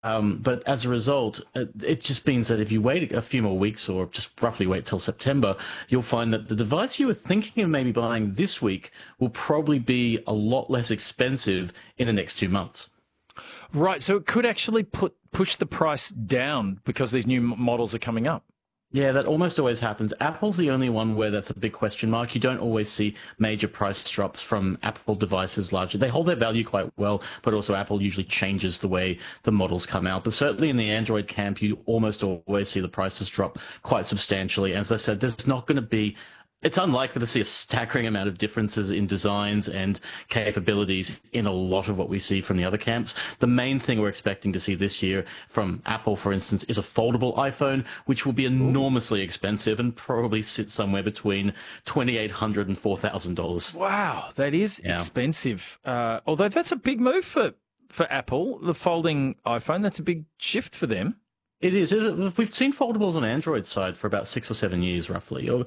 But as a result, it just means that if you wait a few more weeks or just roughly wait till September, you'll find that the device you were thinking of maybe buying this week will probably be a lot less expensive in the next 2 months. Right, so it could actually push the price down because these new models are coming up. Yeah, that almost always happens. Apple's the only one where that's a big question mark. You don't always see major price drops from Apple devices largely. They hold their value quite well, but also Apple usually changes the way the models come out. But certainly in the Android camp, you almost always see the prices drop quite substantially. As I said, there's not going to be it's unlikely to see a staggering amount of differences in designs and capabilities in a lot of what we see from the other camps. The main thing we're expecting to see this year from Apple, for instance, is a foldable iPhone, which will be enormously expensive and probably sit somewhere between $2,800 and $4,000. Wow, that is expensive. Although that's a big move for Apple, the folding iPhone. That's a big shift for them. It is. We've seen foldables on Android side for about 6 or 7 years, roughly, or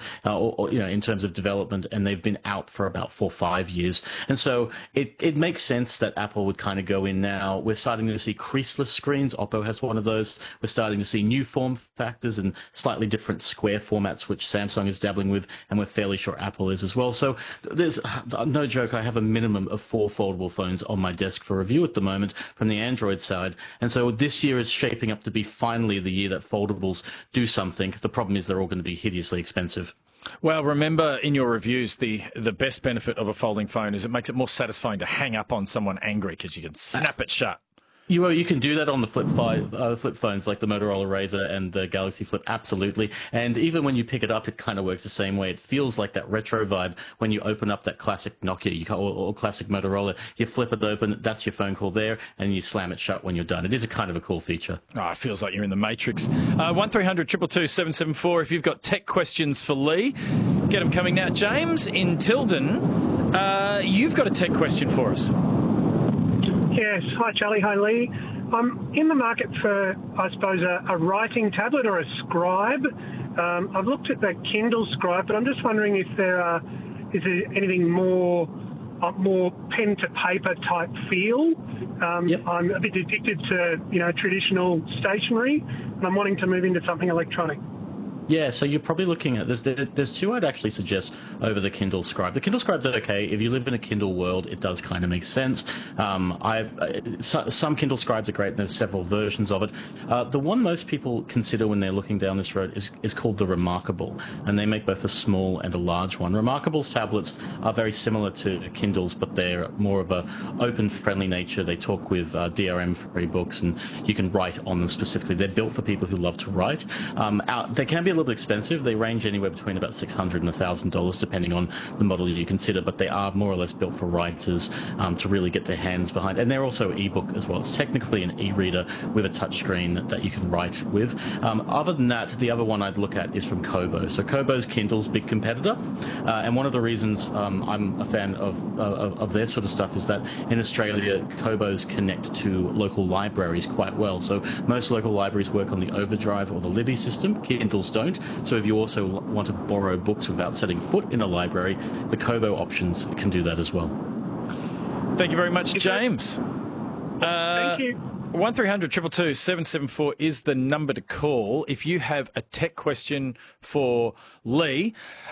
in terms of development, and they've been out for about 4 or 5 years. And so it makes sense that Apple would kind of go in now. We're starting to see creaseless screens. Oppo has one of those. We're starting to see new form factors and slightly different square formats, which Samsung is dabbling with, and we're fairly sure Apple is as well. So there's no joke. I have a minimum of 4 foldable phones on my desk for review at the moment from the Android side. And so this year is shaping up to be finally the year that foldables do something. The problem is they're all going to be hideously expensive. Well, remember in your reviews, the best benefit of a folding phone is it makes it more satisfying to hang up on someone angry because you can snap it shut. You can do that on the flip phones like the Motorola Razr and the Galaxy Flip, absolutely. And even when you pick it up, it kind of works the same way. It feels like that retro vibe when you open up that classic Nokia or classic Motorola. You flip it open, that's your phone call there, and you slam it shut when you're done. It is a kind of a cool feature. Oh, it feels like you're in the Matrix. 1300 222 774 if you've got tech questions for Lee. Get them coming now. James in Tilden, you've got a tech question for us. Yes. Hi, Charlie. Hi, Lee. I'm in the market for, I suppose, a writing tablet or a Scribe. I've looked at the Kindle Scribe, but I'm just wondering if is there anything more pen to paper type feel. Yep. I'm a bit addicted to traditional stationery, and I'm wanting to move into something electronic. Yeah, so you're probably looking at there's two I'd actually suggest over the Kindle Scribe. The Kindle Scribe's okay. If you live in a Kindle world, it does kind of make sense. Some Kindle Scribes are great, and there's several versions of it. The one most people consider when they're looking down this road is called the Remarkable, and they make both a small and a large one. Remarkable's tablets are very similar to Kindles, but they're more of a open, friendly nature. They talk with DRM-free books, and you can write on them specifically. They're built for people who love to write. They can be a little bit expensive. They range anywhere between about $600 and $1,000 depending on the model you consider, but they are more or less built for writers to really get their hands behind. And they're also ebook as well. It's technically an e-reader with a touchscreen that you can write with. Other than that, the other one I'd look at is from Kobo. So Kobo's Kindle's big competitor, and one of the reasons I'm a fan of their sort of stuff is that in Australia, Kobo's connect to local libraries quite well. So most local libraries work on the Overdrive or the Libby system. Kindles don't. So if you also want to borrow books without setting foot in a library, the Kobo options can do that as well. Thank you very much, James. Thank you. 1300 222 774 is the number to call if you have a tech question for Lee.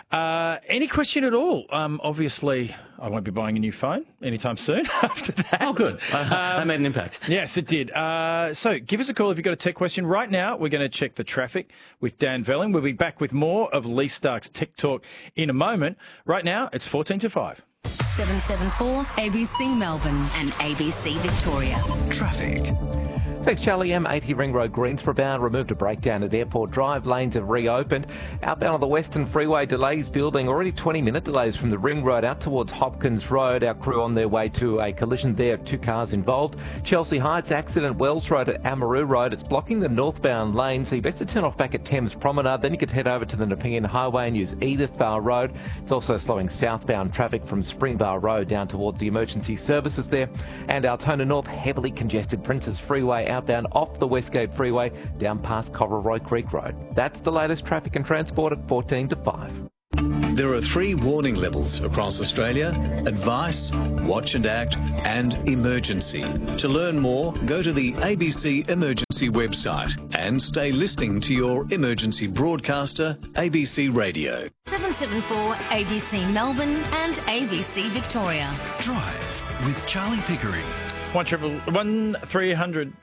Any question at all. Obviously, I won't be buying a new phone anytime soon after that. Oh, good. I made an impact. Yes, it did. So give us a call if you've got a tech question. Right now, we're going to check the traffic with Dan Velling. We'll be back with more of Lee Stark's Tech Talk in a moment. Right now, it's 14 to 5. 774 ABC Melbourne and ABC Victoria. Traffic. Thanks, Charlie. M80 Ring Road, Greensboro bound. Removed a breakdown at Airport Drive. Lanes have reopened. Outbound on the Western Freeway, delays building. Already 20-minute delays from the Ring Road out towards Hopkins Road. Our crew on their way to a collision there. 2 cars involved. Chelsea Heights accident. Wells Road at Amaroo Road. It's blocking the northbound lane, so you best to turn off back at Thames Promenade. Then you could head over to the Nepean Highway and use Edith Bar Road. It's also slowing southbound traffic from Springbar Road down towards the emergency services there. And Altona North, heavily congested. Princes Freeway outbound off the Westgate Freeway down past Coral Creek Road. That's the latest traffic and transport at 14 to 5. There are 3 warning levels across Australia: advice, watch and act, and emergency. To learn more, go to the ABC Emergency website and stay listening to your emergency broadcaster, ABC Radio. 774 ABC Melbourne and ABC Victoria. Drive with Charlie Pickering. 1300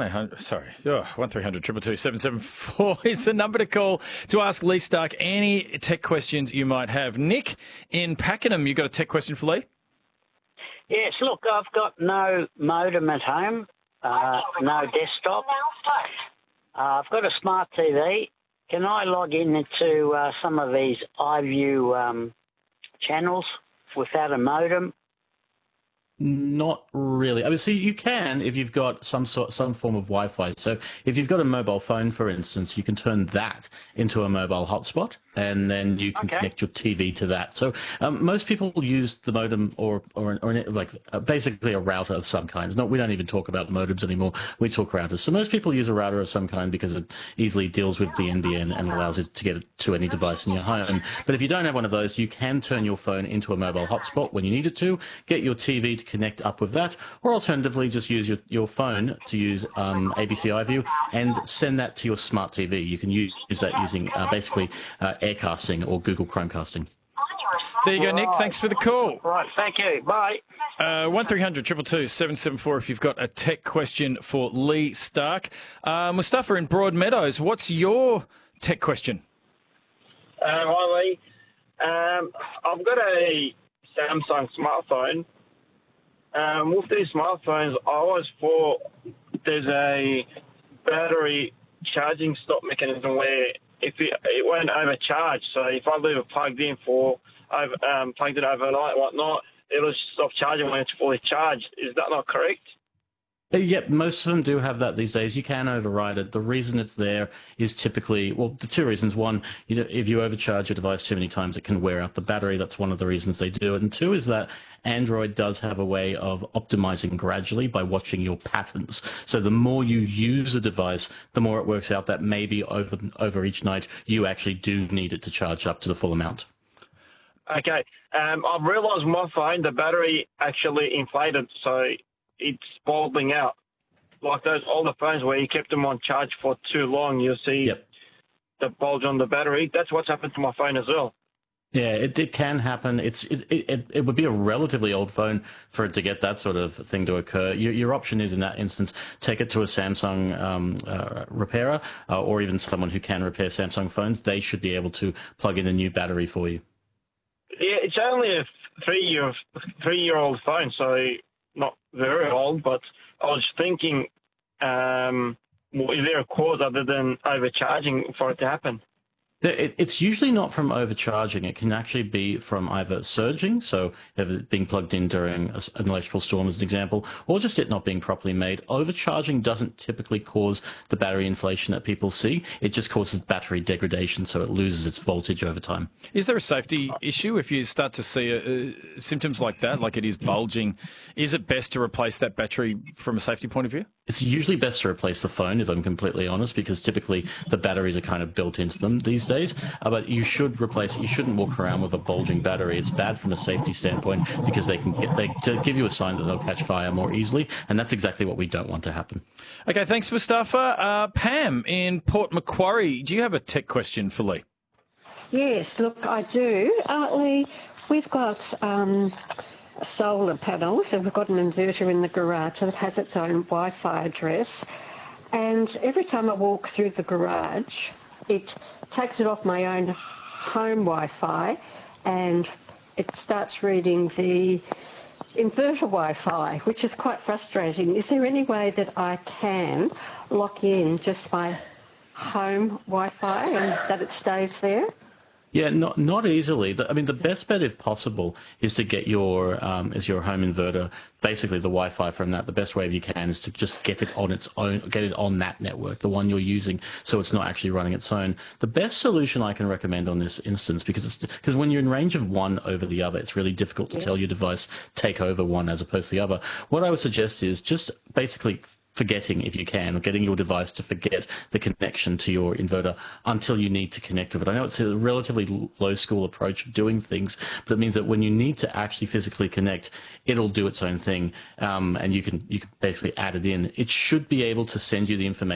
222 774 is the number to call to ask Lee Stark any tech questions you might have. Nick in Pakenham, you got a tech question for Lee? Yes, look, I've got no modem at home, no desktop. I've got a smart TV. Can I log in into some of these iView channels without a modem? Not really. I mean, so you can if you've got some form of Wi-Fi. So if you've got a mobile phone, for instance, you can turn that into a mobile hotspot, and then you can connect your TV to that. So most people use the modem or basically a router of some kind. We don't even talk about modems anymore. We talk routers. So most people use a router of some kind because it easily deals with the NBN and allows it to get it to any device in your home. But if you don't have one of those, you can turn your phone into a mobile hotspot when you need it to, get your TV to connect up with that, or alternatively just use your phone to use ABC iView and send that to your smart TV. You can use that using basically Aircasting or Google Chromecasting. There you go, Nick. Thanks for the call. Right, thank you. Bye. 1300 222 774 if you've got a tech question for Lee Stark. Mustafa in Broadmeadows, what's your tech question? Hi, Lee. I've got a Samsung smartphone. With these smartphones, I always thought there's a battery charging stop mechanism where if it won't overcharge. So if I leave it plugged in plugged it overnight and whatnot, it'll stop charging when it's fully charged. Is that not correct? Yep, most of them do have that these days. You can override it. The reason it's there is typically, well, the 2 reasons. One, if you overcharge your device too many times, it can wear out the battery. That's one of the reasons they do it. And 2 is that Android does have a way of optimizing gradually by watching your patterns. So the more you use a device, the more it works out that maybe over each night, you actually do need it to charge up to the full amount. Okay. I've realised my phone, the battery actually inflated, so it's bulging out. Like those older phones where you kept them on charge for too long, you'll see the bulge on the battery. That's what's happened to my phone as well. Yeah, it can happen. It would be a relatively old phone for it to get that sort of thing to occur. Your option is, in that instance, take it to a Samsung repairer or even someone who can repair Samsung phones. They should be able to plug in a new battery for you. Yeah, it's only a three-year-old phone, so not very old, but I was thinking, is there a cause other than overcharging for it to happen? It's usually not from overcharging. It can actually be from either surging, so it being plugged in during an electrical storm as an example, or just it not being properly made. Overcharging doesn't typically cause the battery inflation that people see. It just causes battery degradation, so it loses its voltage over time. Is there a safety issue if you start to see symptoms like that, like it is bulging? Is it best to replace that battery from a safety point of view? It's usually best to replace the phone, if I'm completely honest, because typically the batteries are kind of built into them these days. But you should replace it. You shouldn't walk around with a bulging battery. It's bad from a safety standpoint because they give you a sign that they'll catch fire more easily, and that's exactly what we don't want to happen. Okay, thanks, Mustafa. Pam in Port Macquarie, do you have a tech question for Lee? Yes, look, I do. Lee, we've got solar panels, and we've got an inverter in the garage that has its own Wi-Fi address. And every time I walk through the garage, it takes it off my own home Wi-Fi and it starts reading the inverter Wi-Fi, which is quite frustrating. Is there any way that I can lock in just my home Wi-Fi and that it stays there? Yeah, not easily. I mean, the best bet, if possible, is to get your home inverter, basically the Wi-Fi from that. The best way you can is to just get it on its own, get it on that network, the one you're using, so it's not actually running its own. The best solution I can recommend on this instance, because when you're in range of one over the other, it's really difficult to tell your device take over one as opposed to the other. What I would suggest is just basically forgetting, if you can, or getting your device to forget the connection to your inverter until you need to connect with it. I know it's a relatively low school approach of doing things, but it means that when you need to actually physically connect, it'll do its own thing, and you can basically add it in. It should be able to send you the information